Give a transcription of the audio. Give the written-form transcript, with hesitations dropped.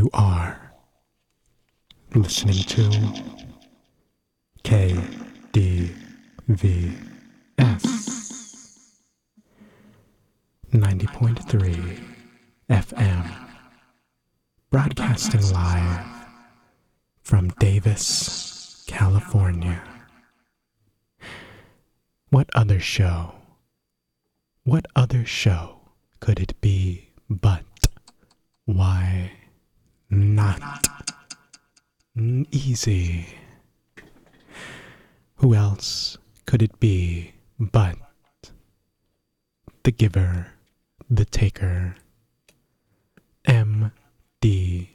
You are listening to KDVS 90.3 FM, broadcasting live from Davis, California. What other show could it be but why not easy? Who else could it be but the giver, the taker, MD